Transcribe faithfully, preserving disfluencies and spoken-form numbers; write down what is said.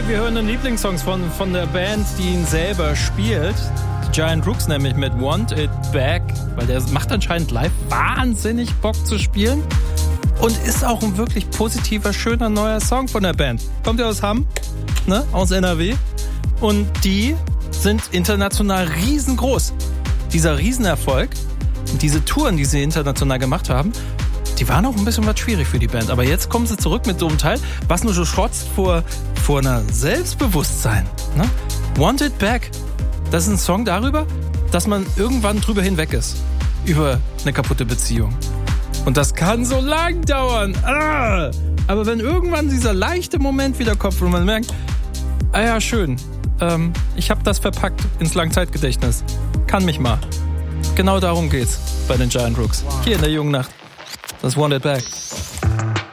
wir hören den Lieblingssongs von, von der Band, die ihn selber spielt. Die Giant Rooks nämlich mit Want It Back, weil der macht anscheinend live wahnsinnig Bock zu spielen und ist auch ein wirklich positiver, schöner neuer Song von der Band. Kommt ja aus Hamm, ne, aus N R W, und die sind international riesengroß. Dieser Riesenerfolg und diese Touren, die sie international gemacht haben, die waren auch ein bisschen was schwierig für die Band. Aber jetzt kommen sie zurück mit so einem Teil, was nur so schrotzt vor, vor einer Selbstbewusstsein. Ne? Want It Back. Das ist ein Song darüber, dass man irgendwann drüber hinweg ist. Über eine kaputte Beziehung. Und das kann so lang dauern. Ah! Aber wenn irgendwann dieser leichte Moment wieder kommt, wo man merkt, ah ja, schön, ähm, ich habe das verpackt ins Langzeitgedächtnis. Kann mich mal. Genau darum geht's bei den Giant Rooks. Hier in der jungen Nacht. Das Want It Back.